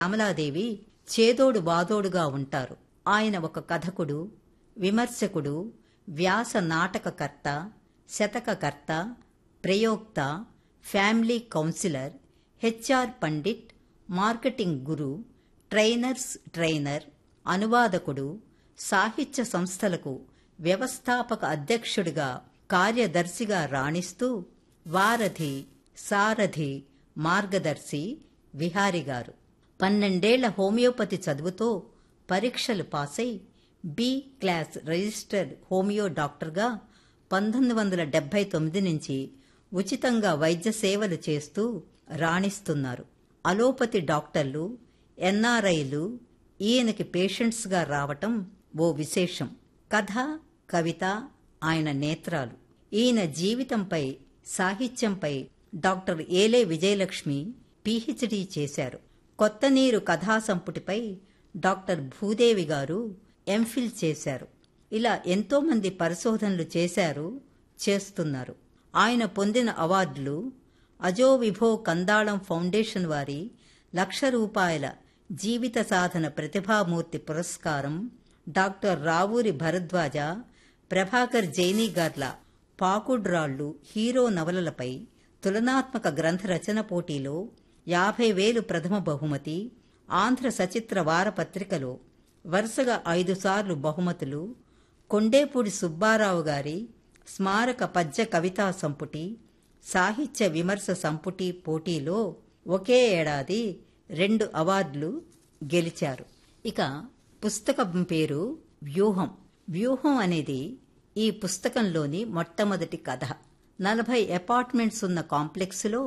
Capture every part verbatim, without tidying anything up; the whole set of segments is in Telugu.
శ్యామలాదేవి చేదోడు వాదోడుగా ఉంటారు. ఆయన ఒక కథకుడు, విమర్శకుడు, వ్యాస నాటకకర్త, శతకకర్త, ప్రయోక్త, family counsellor, HR Pandit, marketing గురు, ట్రైనర్స్ ట్రైనర్, అనువాదకుడు, సాహిత్య సంస్థలకు వ్యవస్థాపక అధ్యక్షుడిగా, కార్యదర్శిగా రాణిస్తూ వారధి, సారథి, మార్గదర్శి విహారిగారు. పన్నెండేళ్ల హోమియోపతి చదువుతో పరీక్షలు పాసై బి క్లాస్ రిజిస్టర్డ్ హోమియో డాక్టర్గా పంతొమ్మిది వందల డెబ్బై తొమ్మిది నుంచి ఉచితంగా వైద్య సేవలు చేస్తూ రాణిస్తున్నారు. అలోపతి డాక్టర్లు, ఎన్ఆర్ఐలు ఈయనకి పేషెంట్స్గా రావటం ఓ విశేషం. కథ, కవిత ఆయన నేత్రాలు. ఈయన జీవితంపై, సాహిత్యంపై డాక్టర్ ఏలే విజయలక్ష్మి పీహెచ్డీ చేశారు. కొత్త నీరు కథా సంపుటిపై డాక్టర్ భూదేవి గారు ఎంఫిల్ చేశారు. ఇలా ఎంతో మంది పరిశోధనలు చేశారు, చేస్తున్నారు. ఆయన పొందిన అవార్డులు: అజో విభో కందాళం ఫౌండేషన్ వారి లక్ష రూపాయల జీవిత సాధన ప్రతిభామూర్తి పురస్కారం, డాక్టర్ రావూరి భరద్వాజ, ప్రభాకర్ జైనీ గార్ల పాకుడ్రాళ్లు హీరో నవలలపై తులనాత్మక గ్రంథ రచన పోటీలో యాభై వేలు ప్రథమ బహుమతి, ఆంధ్ర సచిత్ర వారపత్రికలో వరుసగా ఐదుసార్లు బహుమతులు, కొండేపూడి సుబ్బారావు గారి స్మారక పద్య కవితా సంపుటి, సాహిత్య విమర్శ సంపుటి పోటీలో ఒకే ఏడాది రెండు అవార్డులు గెలిచారు. ఇక పుస్తకం పేరు వ్యూహం. వ్యూహం అనేది ఈ పుస్తకంలోని మొట్టమొదటి కథ. నలభై అపార్ట్మెంట్స్ ఉన్న కాంప్లెక్స్లో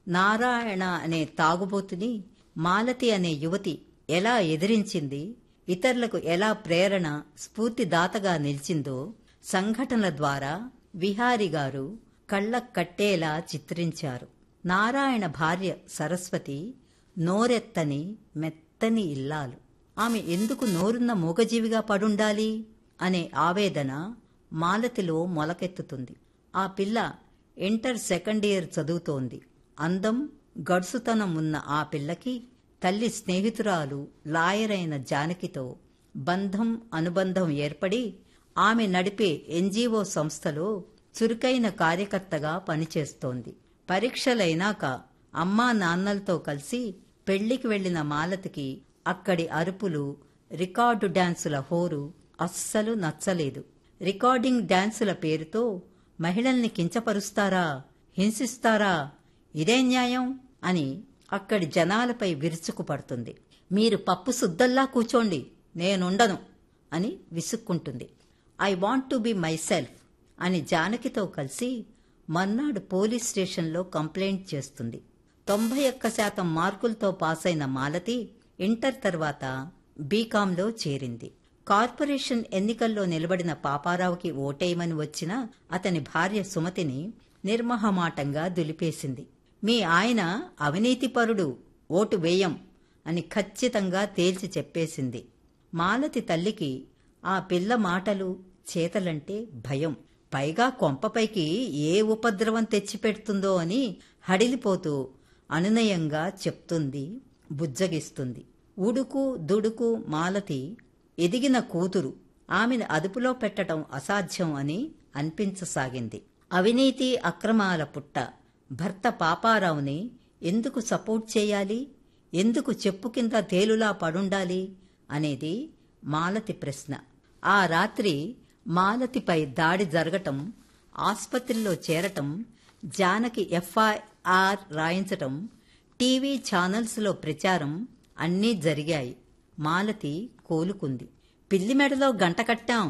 నారాయణ అనే తాగుబోతుని మాలతి అనే యువతి ఎలా ఎదిరించింది, ఇతరులకు ఎలా ప్రేరణ, స్ఫూర్తిదాతగా నిలిచిందో సంఘటనల ద్వారా విహారి గారు కళ్లక్ కట్టేలా చిత్రించారు. నారాయణ భార్య సరస్వతి నోరెత్తని మెత్తని ఇల్లాలు. ఆమె ఎందుకు నోరున్న మూగజీవిగా పడుండాలి అనే ఆవేదన మాలతిలో మొలకెత్తుతుంది. ఆ పిల్ల ఇంటర్ సెకండ్ ఇయర్ చదువుతోంది. అందం, గడుసుతనం ఉన్న ఆ పిల్లకి తల్లి స్నేహితురాలు లాయరైన జానకితో బంధం, అనుబంధం ఏర్పడి ఆమె నడిపే ఎన్జీఓ సంస్థలో చురుకైన కార్యకర్తగా పనిచేస్తోంది. పరీక్షలైనాక అమ్మా నాన్నలతో కలిసి పెళ్లికి వెళ్లిన మాలతికి అక్కడి అరుపులు, రికార్డు డాన్సుల హోరు అస్సలు నచ్చలేదు. రికార్డింగ్ డాన్సుల పేరుతో మహిళల్ని కించపరుస్తారా, హింసిస్తారా, ఇదే న్యాయం అని అక్కడి జనాలపై విరుచుకుపడుతుంది. మీరు పప్పు సుద్దల్లా కూచోండి, నేనుండను అని విసుక్కుంటుంది. I want to be my self అని జానకితో కలిసి మర్నాడు పోలీస్ స్టేషన్లో కంప్లైంట్ చేస్తుంది. తొంభై ఒక్క శాతం మార్కులతో పాసైన మాలతి ఇంటర్ తర్వాత బీకాంలో చేరింది. కార్పొరేషన్ ఎన్నికల్లో నిలబడిన పాపారావుకి ఓటేయమని వచ్చిన అతని భార్య సుమతిని నిర్మహమాటంగా దులిపేసింది. మీ ఆయన అవినీతిపరుడు, ఓటు వేయం అని ఖచ్చితంగా తేల్చి చెప్పేసింది. మాలతి తల్లికి ఆ పిల్ల మాటలు, చేతలంటే భయం. పైగా కొంపపైకి ఏ ఉపద్రవం తెచ్చిపెడుతుందో అని హడిలిపోతూ అనునయంగా చెప్తుంది, బుజ్జగిస్తుంది. ఉడుకు దుడుకు మాలతి ఎదిగిన కూతురు, ఆమెను అదుపులో పెట్టడం అసాధ్యం అని అనిపించసాగింది. అవినీతి అక్రమాల పుట్ట భర్త పాపారావుని ఎందుకు సపోర్ట్ చేయాలి, ఎందుకు చెప్పు కింద తేలులా పడుండాలి అనేది మాలతి ప్రశ్న. ఆ రాత్రి మాలతిపై దాడి జరగటం, ఆస్పత్రిలో చేరటం, జానకి ఎఫ్ఐఆర్ రాయించటం, టీవీ ఛానల్స్లో ప్రచారం అన్నీ జరిగాయి. మాలతి కోలుకుంది. పిల్లి మెడలో గంట కట్టాం,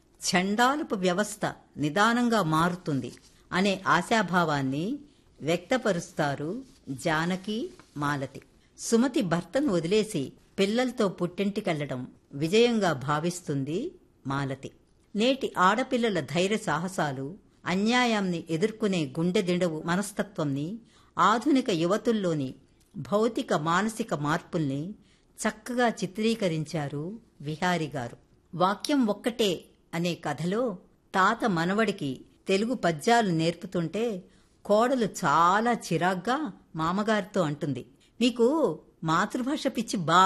చండాలపు వ్యవస్థ నిదానంగా మారుతుంది అనే ఆశాభావాన్ని వ్యక్తపరుస్తారు జానకి, మాలతి. సుమతి భర్తను వదిలేసి పిల్లలతో పుట్టింటికెళ్లడం విజయంగా భావిస్తుంది మాలతి. నేటి ఆడపిల్లల ధైర్య సాహసాలు, అన్యాయాన్ని ఎదుర్కొనే గుండెదిండవు మనస్తత్వంని, ఆధునిక యువతుల్లోని భౌతిక మానసిక మార్పుల్ని చక్కగా చిత్రీకరించారు విహారి గారు. వాక్యం ఒక్కటే అనే కథలో తాత మనవడికి తెలుగు పద్యాలు నేర్పుతుంటే కోడలు చాలా చిరాగ్గా మామగారితో అంటుంది, మీకు మాతృభాష పిచ్చి